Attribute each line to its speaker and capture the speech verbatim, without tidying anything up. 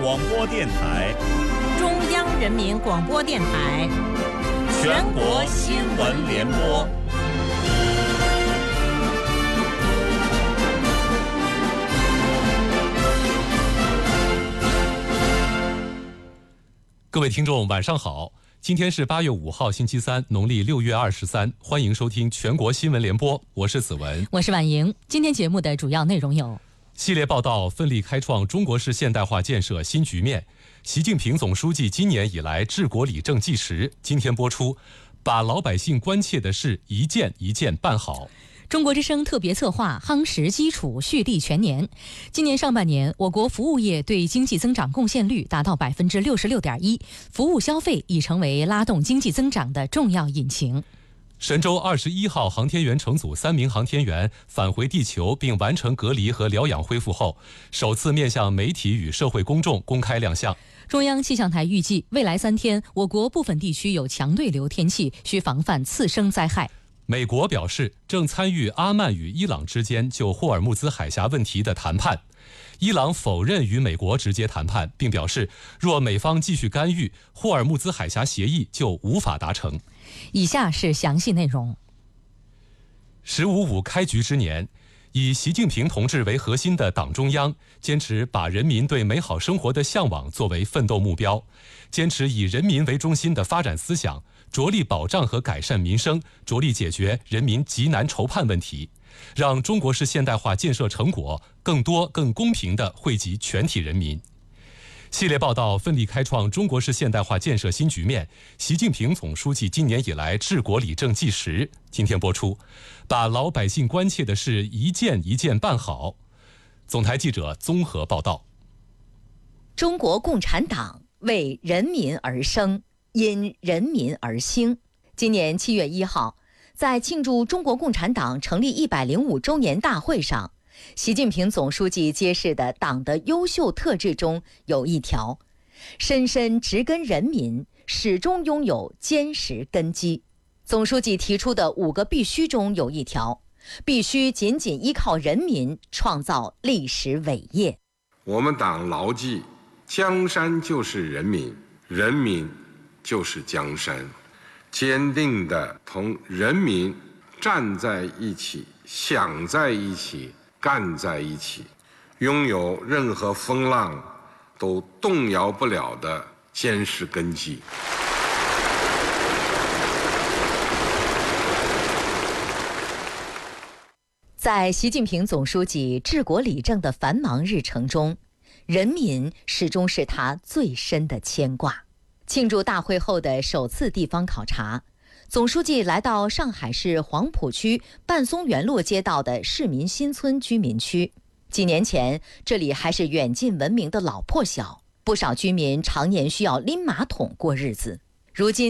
Speaker 1: 广播电台、
Speaker 2: 中央人民广播电台、
Speaker 1: 全国新闻联播。
Speaker 3: 各位听众，晚上好！今天是八月五号，星期三，农历六月二十三。欢迎收听全国新闻联播，我是子文，
Speaker 2: 我是婉莹。今天节目的主要内容有：
Speaker 3: 系列报道，奋力开创中国式现代化建设新局面。习近平总书记今年以来治国理政纪实，今天播出，把老百姓关切的事一件一件办好。
Speaker 2: 中国之声特别策划夯实基础，蓄力全年。今年上半年，我国服务业对经济增长贡献率达到百分之六十六点一，服务消费已成为拉动经济增长的重要引擎。
Speaker 3: 神舟二十一号航天员乘组三名航天员返回地球并完成隔离和疗养恢复后，首次面向媒体与社会公众公开亮相。
Speaker 2: 中央气象台预计，未来三天，我国部分地区有强对流天气，需防范次生灾害。
Speaker 3: 美国表示正参与阿曼与伊朗之间就霍尔木兹海峡问题的谈判。伊朗否认与美国直接谈判，并表示若美方继续干预，霍尔木兹海峡协议就无法达成。
Speaker 2: 以下是详细内容。
Speaker 3: 十五五开局之年，以习近平同志为核心的党中央坚持把人民对美好生活的向往作为奋斗目标，坚持以人民为中心的发展思想，着力保障和改善民生，着力解决人民急难愁盼问题，让中国式现代化建设成果更多更公平地惠及全体人民。系列报道奋力开创中国式现代化建设新局面，习近平总书记今年以来治国理政纪实，今天播出，把老百姓关切的事一件一件办好。总台记者综合报道。
Speaker 4: 中国共产党为人民而生，因人民而兴。今年七月一号，在庆祝中国共产党成立一百零五周年大会上，习近平总书记揭示的党的优秀特质中有一条：深深植根人民，始终拥有坚实根基。总书记提出的五个必须中有一条：必须紧紧依靠人民，创造历史伟业。
Speaker 5: 我们党牢记，江山就是人民，人民就是江山，坚定地同人民站在一起，想在一起，干在一起，拥有任何风浪都动摇不了的坚实根基。
Speaker 4: 在习近平总书记治国理政的繁忙日程中，人民始终是他最深的牵挂。庆祝大会后的首次地方考察，总书记来到上海市黄浦区半松园路街道的市民新村居民区。几年前，这里还是远近闻名的老破小，不少居民常年需要拎马桶过日子。如今